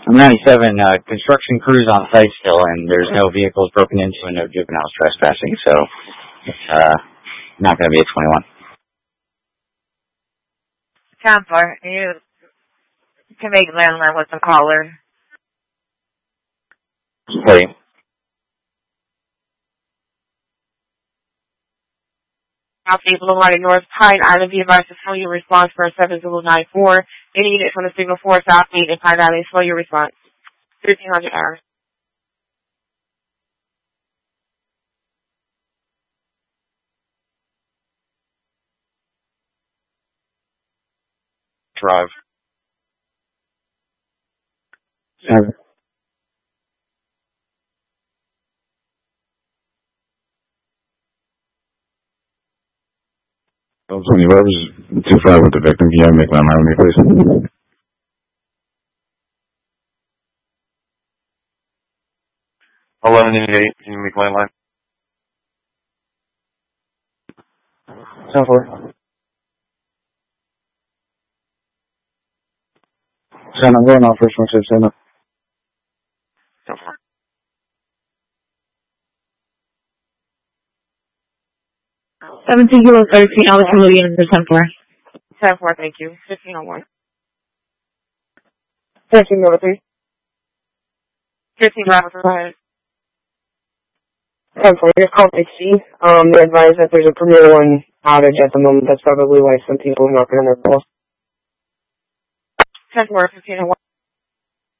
97, construction crews on site still, and there's no vehicles broken into and no juveniles trespassing, so it's not going to be a 21. Counselor, you can make landline with the caller. Sorry. Southeast Boulevard in North Pine Island, be advised to slow your response for 7094. Any unit from the Signal 4 Southeast and Pine Island, slow your response. 1300 hours. Drive. Don't tell me, whoever's 2-5 with the victim, can you make landline with me, please? Eleven and 8, can you make landline? 10-4. Son, I'm going off first one, so send up. 10-4. Seventeen Kilo 13, Alex Williams, 10-4. 10-4, thank you. 1501. 13 over 3. 15 Bravo, go ahead. 10-4, just call XC. They advise that there's a Premier One outage at the moment. That's probably why some people are not going to their calls. 10-4, 1501.